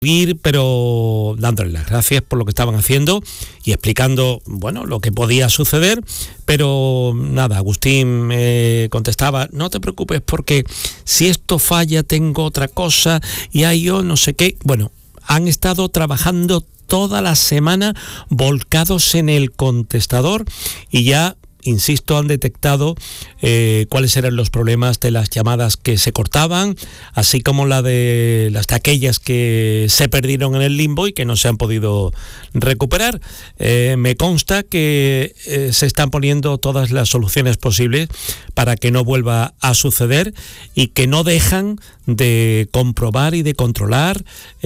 pero dándole las gracias por lo que estaban haciendo y explicando, bueno, lo que podía suceder, pero nada, Agustín me contestaba, no te preocupes porque si esto falla tengo otra cosa y ahí yo no sé qué. Bueno, han estado trabajando toda la semana volcados en el contestador y ya, insisto, han detectado cuáles eran los problemas de las llamadas que se cortaban, así como las de aquellas que se perdieron en el limbo y que no se han podido recuperar. Me consta que se están poniendo todas las soluciones posibles para que no vuelva a suceder y que no dejan de comprobar y de controlar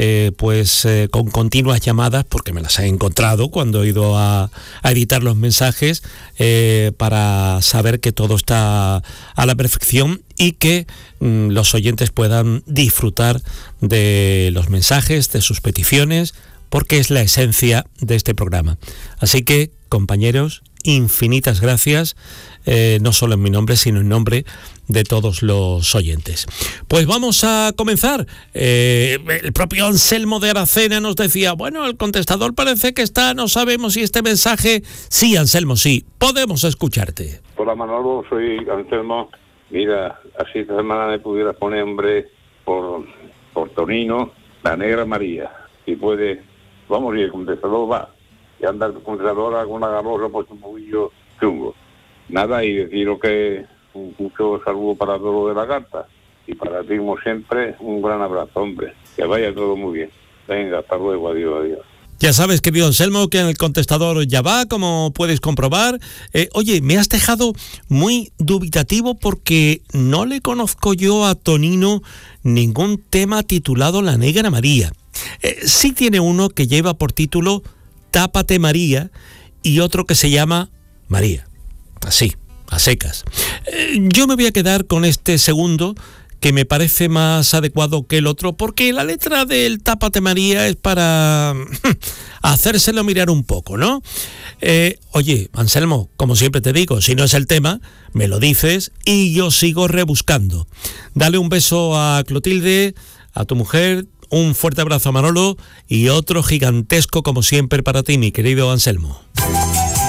con continuas llamadas, porque me las he encontrado cuando he ido a editar los mensajes, para saber que todo está a la perfección y que los oyentes puedan disfrutar de los mensajes, de sus peticiones, porque es la esencia de este programa. Así que, compañeros, infinitas gracias, no solo en mi nombre, sino en nombre de todos los oyentes. Pues vamos a comenzar. El propio Anselmo de Aracena nos decía, bueno, el contestador parece que está, no sabemos si este mensaje... Sí, Anselmo, sí, podemos escucharte. Hola Manolo, soy Anselmo. Mira, así esta semana me pudiera poner, hombre, por Tonino, la Negra María. Si puede, vamos, y el contestador va. Y anda el contestador con una garrosa por un poquillo chungo. Nada, y deciros que mucho saludo para todo de la carta. Y para ti, como siempre, un gran abrazo, hombre. Que vaya todo muy bien. Venga, hasta luego, adiós, adiós. Ya sabes, querido Anselmo, que en el contestador ya va, como puedes comprobar. Oye, me has dejado muy dubitativo porque no le conozco yo a Tonino ningún tema titulado La Negra María. Sí tiene uno que lleva por título Tápate María y otro que se llama María. Así, a secas. Yo me voy a quedar con este segundo, que me parece más adecuado que el otro, porque la letra del Tápate María es para hacérselo mirar un poco, ¿no? Oye, Anselmo, como siempre te digo, si no es el tema, me lo dices y yo sigo rebuscando. Dale un beso a Clotilde, a tu mujer, un fuerte abrazo a Manolo y otro gigantesco como siempre para ti, mi querido Anselmo.